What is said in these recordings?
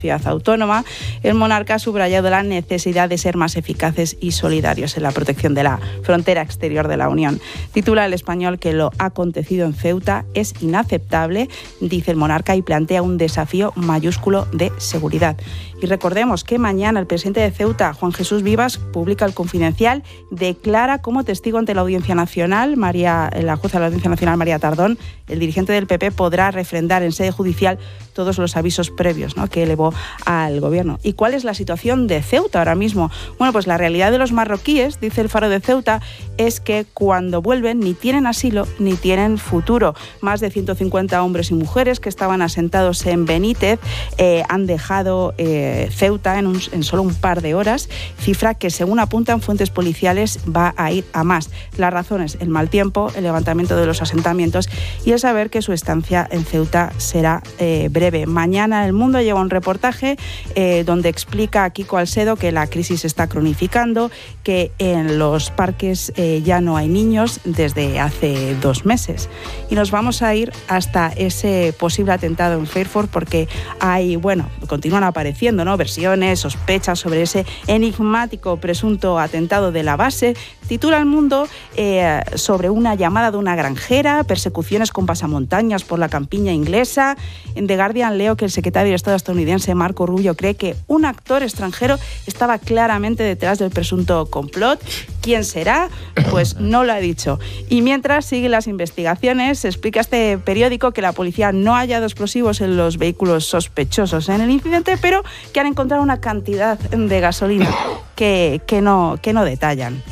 ciudad autónoma, el monarca ha subrayado la necesidad de ser más eficaces y solidarios en la protección de la frontera exterior de la Unión. Titula El Español que lo acontecido en Ceuta es inaceptable, dice el monarca, y plantea un desafío mayúsculo de seguridad. Y recordemos que mañana el presidente de Ceuta, Juan Jesús Vivas, publica el Confidencial, declara como testigo ante la Audiencia Nacional, la jueza de la Audiencia Nacional, María Tardón. El dirigente del PP podrá refrendar en sede judicial todos los avisos previos, ¿no?, que elevó al gobierno. ¿Y cuál es la situación de Ceuta ahora mismo? Bueno, pues la realidad de los marroquíes, dice el Faro de Ceuta, es que cuando vuelven ni tienen asilo ni tienen futuro. Más de 150 hombres y mujeres que estaban asentados en Benítez han dejado Ceuta en solo un par de horas, cifra que según apuntan fuentes policiales va a ir a más. Las razones: el mal tiempo, el levantamiento de los asentamientos y el saber que su estancia en Ceuta será breve. Mañana El Mundo lleva un reportaje donde explica a Kiko Alcedo que la crisis se está cronificando, que en los parques ya no hay niños desde hace 2 meses. Y nos vamos a ir hasta ese posible atentado en Fairford porque continúan apareciendo, ¿no?, versiones, sospechas sobre ese enigmático presunto atentado de la base. Titula El Mundo sobre una llamada de una granjera, persecuciones con pasamontañas por la campiña inglesa. En The Guardian leo que el secretario de Estado estadounidense Marco Rubio cree que un actor extranjero estaba claramente detrás del presunto complot. ¿Quién será? Pues no lo ha dicho. Y mientras siguen las investigaciones, explica este periódico que la policía no ha hallado explosivos en los vehículos sospechosos en el incidente, pero que han encontrado una cantidad de gasolina que no detallan.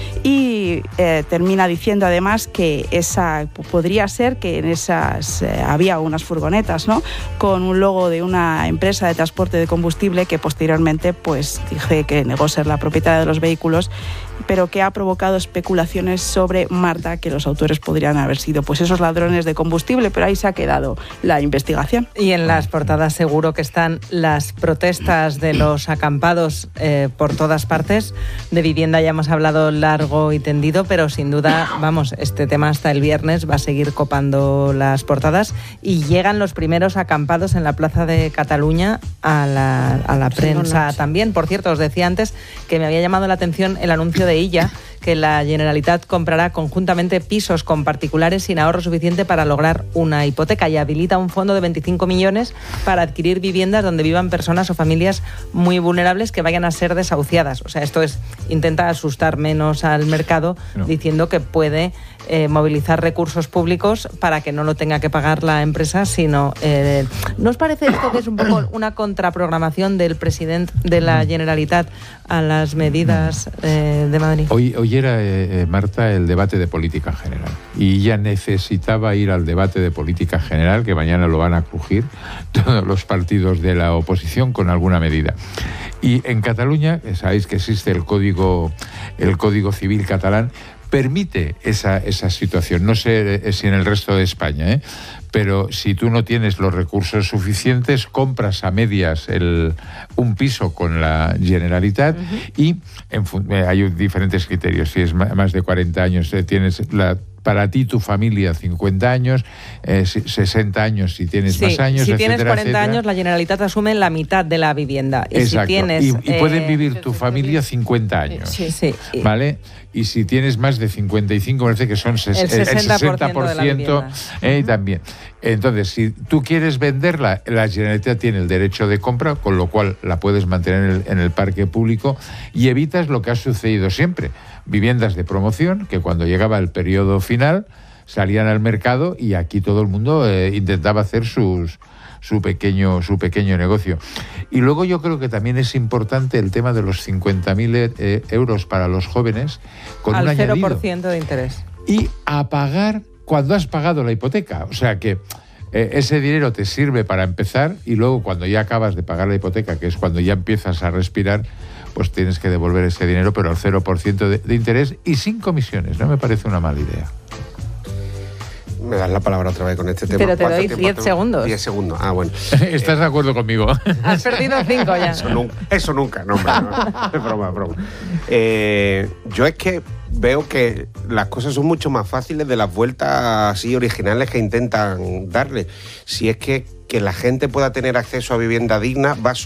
Y termina diciendo además que podría ser que en esas había unas furgonetas, ¿no?, con un logo de una empresa de transporte de combustible que posteriormente pues dice que negó ser la propietaria de los vehículos, pero que ha provocado especulaciones sobre Marta, que los autores podrían haber sido pues esos ladrones de combustible, pero ahí se ha quedado la investigación. Y en las portadas seguro que están las protestas de los acampados por todas partes. De vivienda ya hemos hablado largo y tendido, pero sin duda, este tema hasta el viernes va a seguir copando las portadas y llegan los primeros acampados en la Plaza de Cataluña a la prensa también. Por cierto, os decía antes que me había llamado la atención el anuncio de Illa, que la Generalitat comprará conjuntamente pisos con particulares sin ahorro suficiente para lograr una hipoteca y habilita un fondo de 25 millones para adquirir viviendas donde vivan personas o familias muy vulnerables que vayan a ser desahuciadas. O sea, esto intenta asustar menos al mercado, diciendo que puede movilizar recursos públicos para que no lo tenga que pagar la empresa, sino... ¿No os parece esto que es un poco una contraprogramación del presidente de la Generalitat a las medidas de Madrid? Hoy era, Marta, el debate de política general y ya necesitaba ir al debate de política general, que mañana lo van a crujir todos los partidos de la oposición con alguna medida. Y en Cataluña, sabéis que existe el Código Civil catalán, permite esa situación. No sé si en el resto de España, pero si tú no tienes los recursos suficientes, compras a medias un piso con la Generalitat y hay diferentes criterios. Si es más de 40 años, tienes para ti, tu familia, 50 años, 60 años si tienes más años, si tienes 40 etcétera. años, la Generalitat asume la mitad de la vivienda. Y exacto. Si tienes, y pueden vivir tu familia 50 años. Sí. ¿Vale? Y si tienes más de 55, parece que son el 60% también. Entonces, si tú quieres venderla, la Generalitat tiene el derecho de compra, con lo cual la puedes mantener en el parque público y evitas lo que ha sucedido siempre. Viviendas de promoción, que cuando llegaba el periodo final salían al mercado y aquí todo el mundo intentaba hacer su pequeño negocio. Y luego yo creo que también es importante el tema de los 50.000 euros para los jóvenes con al un añadido. 0% de interés. Y a pagar cuando has pagado la hipoteca. O sea que ese dinero te sirve para empezar y luego cuando ya acabas de pagar la hipoteca, que es cuando ya empiezas a respirar, pues tienes que devolver ese dinero, pero al 0% de interés y sin comisiones. No me parece una mala idea. Me das la palabra otra vez con este tema. Pero te doy 10 segundos. 10 segundos, bueno. ¿Estás de acuerdo conmigo? Has perdido 5 ya. Eso nunca, no, hombre, no. Es broma. Yo es que veo que las cosas son mucho más fáciles de las vueltas así originales que intentan darle. Si es que la gente pueda tener acceso a vivienda digna, va